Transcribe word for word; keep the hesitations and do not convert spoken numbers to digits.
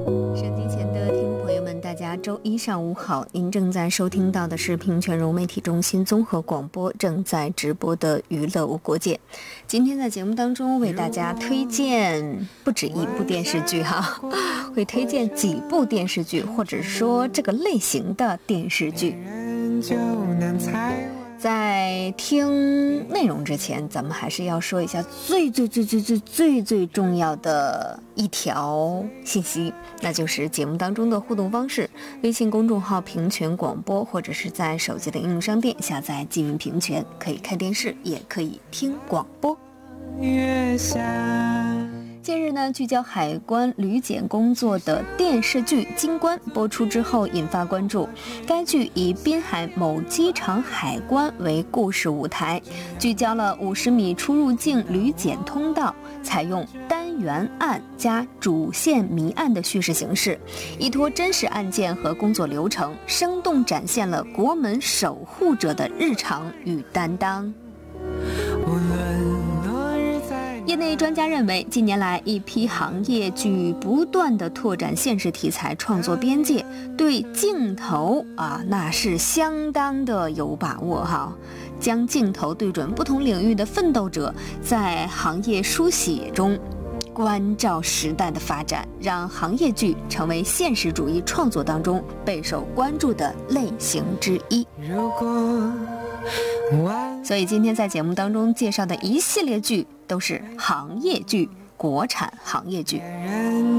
手机前的听众朋友们，大家周一上午好，您正在收听到的是平泉融媒体中心综合广播正在直播的娱乐无国界。今天在节目当中为大家推荐不止一部电视剧哈，会推荐几部电视剧，或者说这个类型的电视剧。在听内容之前，咱们还是要说一下最最最最最最最重要的一条信息，那就是节目当中的互动方式。微信公众号平泉广播，或者是在手机的应用商店下载即云平泉，可以看电视，也可以听广播。近日呢，聚焦海关旅检工作的电视剧《金关》播出之后引发关注。该剧以滨海某机场海关为故事舞台，聚焦了五十米出入境旅检通道，采用单元案加主线谜案的叙事形式，依托真实案件和工作流程，生动展现了国门守护者的日常与担当。业内专家认为，近年来一批行业剧不断地拓展现实题材创作边界，对镜头啊那是相当的有把握哈，将镜头对准不同领域的奋斗者，在行业书写中关照时代的发展，让行业剧成为现实主义创作当中备受关注的类型之一。所以今天在节目当中介绍的一系列剧都是行业剧，国产行业剧。